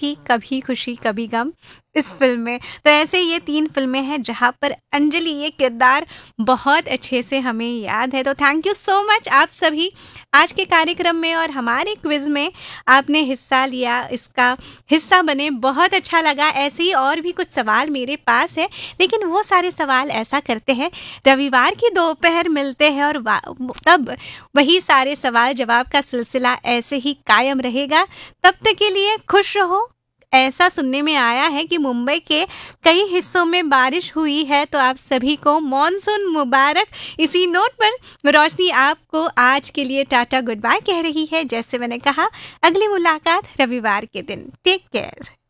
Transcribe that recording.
थी कभी खुशी कभी गम इस फ़िल्म में। तो ऐसे ये 3 फ़िल्में हैं जहाँ पर अंजलि ये किरदार बहुत अच्छे से हमें याद है। तो थैंक यू सो मच आप सभी आज के कार्यक्रम में और हमारे क्विज़ में आपने हिस्सा लिया, इसका हिस्सा बने, बहुत अच्छा लगा। ऐसे ही और भी कुछ सवाल मेरे पास है, लेकिन वो सारे सवाल ऐसा करते हैं, रविवार की दोपहर मिलते हैं और तब वही सारे सवाल जवाब का सिलसिला ऐसे ही कायम रहेगा। तब तक के लिए खुश रहो। ऐसा सुनने में आया है कि मुंबई के कई हिस्सों में बारिश हुई है, तो आप सभी को मॉनसून मुबारक। इसी नोट पर रोशनी आपको आज के लिए टाटा गुड बाय कह रही है। जैसे मैंने कहा, अगली मुलाकात रविवार के दिन। Take care.